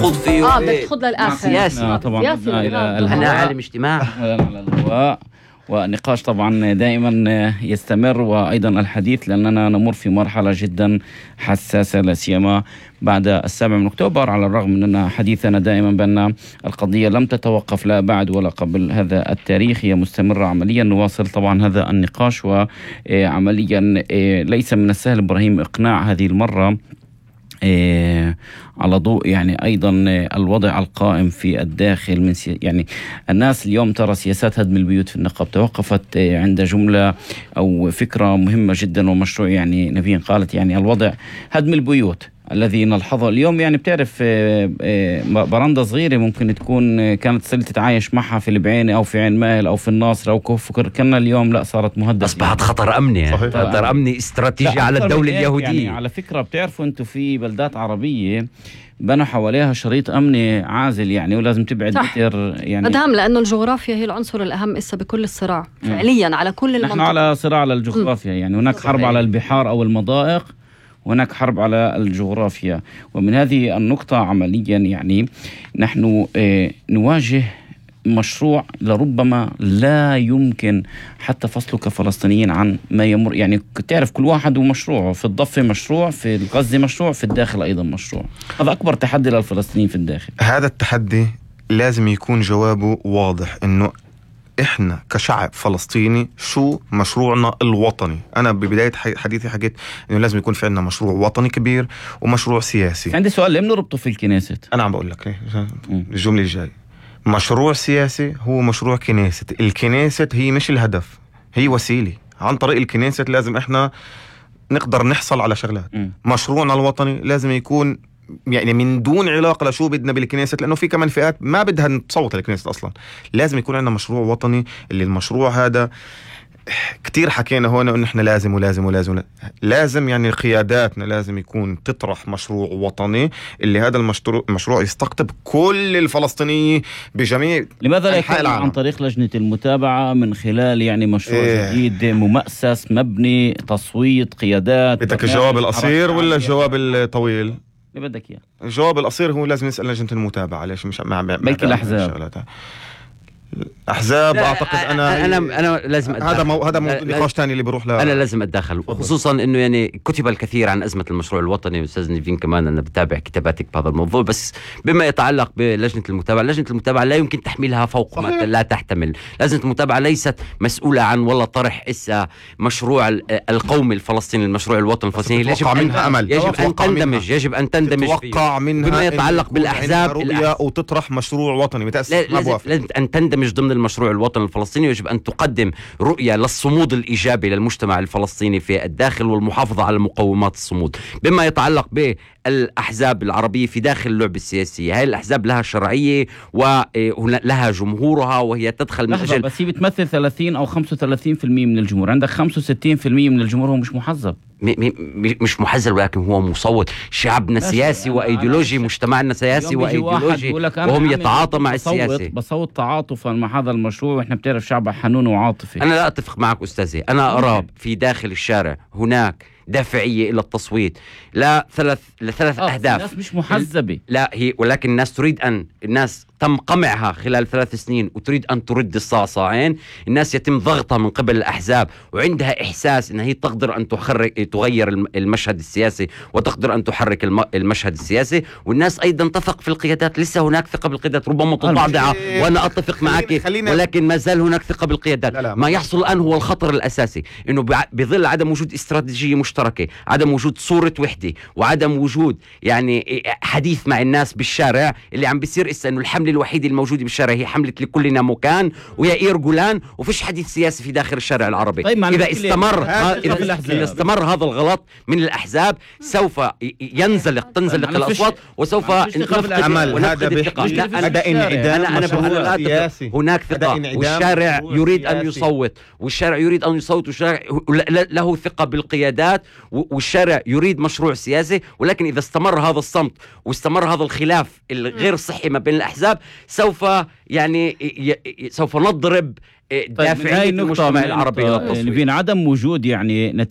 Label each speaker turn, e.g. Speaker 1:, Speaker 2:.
Speaker 1: تخوض فيه
Speaker 2: بدك تخوض للآخر
Speaker 1: سياسي.
Speaker 3: طبعا
Speaker 1: أنا عالم اجتماع
Speaker 3: على الهواء، والنقاش طبعا دائما يستمر، وأيضا الحديث، لأننا نمر في مرحلة جدا حساسة، لا سيما بعد 7 أكتوبر. على الرغم من أن حديثنا دائما بأن القضية لم تتوقف لا بعد ولا قبل هذا التاريخ، هي مستمرة عمليا. نواصل طبعا هذا النقاش، وعمليا ليس من السهل إبراهيم إقناع هذه المرة على ضوء يعني أيضا الوضع القائم في الداخل من يعني الناس اليوم ترى سياسات هدم البيوت في النقب توقفت عند جملة أو فكرة مهمة جدا ومشروع. يعني نبيين قالت يعني الوضع هدم البيوت الذي نلحظه اليوم. يعني بتعرف برندة صغيرة ممكن تكون كانت صلة تتعايش معها في البعين أو في عين ماهل أو في الناصر أو كفكر، كنا اليوم لا صارت مهددة،
Speaker 1: أصبحت خطر أمني، خطر أمني استراتيجي على الدولة اليهودية.
Speaker 3: يعني على فكرة بتعرفوا أنتوا في بلدات عربية بنوا حواليها شريط أمني عازل، يعني ولازم تبعد متر يعني
Speaker 2: أدهم، لأنه الجغرافيا هي العنصر الأهم إسا بكل الصراع فعليا على كل المنطقة.
Speaker 3: نحن على صراع على الجغرافيا، يعني هناك حرب على البحار أو المضائق، وهناك حرب على الجغرافيا. ومن هذه النقطة عمليا يعني نحن نواجه مشروع لربما لا يمكن حتى فصله كفلسطينيين عن ما يمر. يعني تعرف كل واحد ومشروعه، في الضفة مشروع، في الغزة مشروع، في الداخل أيضا مشروع. هذا أكبر تحدي للفلسطينيين في الداخل.
Speaker 4: هذا التحدي لازم يكون جوابه واضح، إنه إحنا كشعب فلسطيني شو مشروعنا الوطني. أنا ببداية حديثي حكيت إنه لازم يكون في عندنا مشروع وطني كبير ومشروع سياسي.
Speaker 3: عندي سؤال، ليه بنربطه في الكنيست؟
Speaker 4: أنا عم بقول لك الجملة الجاي، مشروع سياسي هو مشروع كنيست. الكنيست هي مش الهدف، هي وسيلة. عن طريق الكنيست لازم إحنا نقدر نحصل على شغلات. مشروعنا الوطني لازم يكون يعني من دون علاقة لشو بدنا بالكنيست، لأنه في كمان فئات ما بدها تصوت الكنيست أصلا. لازم يكون عندنا مشروع وطني، اللي المشروع هذا كتير حكينا هون إن إحنا لازم يعني قياداتنا لازم يكون تطرح مشروع وطني، اللي هذا المشروع يستقطب كل الفلسطينيين بجميع.
Speaker 3: لماذا لا يكون عن طريق لجنة المتابعة من خلال يعني مشروع جديد ممأسس مبني تصويت قيادات؟
Speaker 4: بدك الجواب القصير ولا الجواب الطويل؟
Speaker 3: بدك اياه.
Speaker 4: الجواب القصير هو لازم نسأل لجنة المتابعة. ليش مش
Speaker 3: بلكي الأحزاب؟
Speaker 4: أحزاب أعتقد
Speaker 1: أنا لازم
Speaker 4: هذا نقاش تاني اللي بروح
Speaker 1: أنا لازم أتدخل، وخصوصا إنه يعني كتب الكثير عن أزمة المشروع الوطني. أستاذ نيفين كمان أنا بتابع كتاباتك بهذا الموضوع، بس بما يتعلق بلجنة المتابعة، لجنة المتابعة لا يمكن تحميلها فوق ما لا تحتمل. لجنة المتابعة ليست مسؤولة عن ولا طرح إسا مشروع القومي الفلسطيني، المشروع الوطني الفلسطيني. يجب أن تندمج فيه بما يتعلق بالأحزاب
Speaker 4: وتطرح مشروع وطني.
Speaker 1: لازم أن تندمج ضمن المشروع الوطني الفلسطيني، ويجب أن تقدم رؤية للصمود الإيجابي للمجتمع الفلسطيني في الداخل والمحافظة على مقومات الصمود. بما يتعلق بالأحزاب العربية في داخل اللعبة السياسية، هاي الأحزاب لها شرعية ولها جمهورها، وهي تدخل من أجل
Speaker 3: بس هي بتمثل 30 أو 35% من الجمهور. عندك 65% من الجمهور هو مش محزب،
Speaker 1: مش محزب، ولكن هو مصوت. شعبنا سياسي وأيديولوجي، مجتمعنا سياسي وأيديولوجي، وهم يتعاطى مع السياسي.
Speaker 3: بصوت تعاطفا مع هذا المشروع، وإحنا بتعرف شعب حنون وعاطفي.
Speaker 1: أنا لا أتفق معك أستاذي. أنا أرى في داخل الشارع هناك دافعية إلى التصويت لثلاث أهداف.
Speaker 3: الناس مش محزبة،
Speaker 1: لا هي، ولكن الناس تريد الناس تم قمعها خلال 3 سنين وتريد أن ترد الصعصاعين. الناس يتم ضغطها من قبل الأحزاب، وعندها إحساس أنها هي تقدر أن تغير المشهد السياسي، وتقدر أن تحرك المشهد السياسي. والناس أيضا تثق في القيادات. لسه هناك ثقة بالقيادات، ربما متضعضعة، وأنا أتفق معك، ولكن ما زال هناك ثقة بالقيادات. ما يحصل الآن هو الخطر الأساسي، أنه بظل عدم وجود استراتيجية مشتركة، عدم وجود صورة وحدة، وعدم وجود يعني حديث مع الناس بالشارع. اللي عم بيصير إنه الحملة الوحيدة الموجودة بالشارع هي حملة لكلنا مكان ويائير جولان، وفيش حديث سياسي في داخل الشارع العربي.
Speaker 3: طيب
Speaker 1: إذا استمر هذا الغلط من الأحزاب سوف تنزلق الأصوات، وسوف نفقد الثقة. هناك ثقة، والشارع يريد أن يصوت، والشارع له ثقة بالقيادات، والشارع يريد مشروع سياسي. ولكن إذا استمر هذا الصمت واستمر هذا الخلاف الغير صحي ما بين الأحزاب، سوف نضرب دافعية المجتمع العربي.
Speaker 3: عدم وجود يعني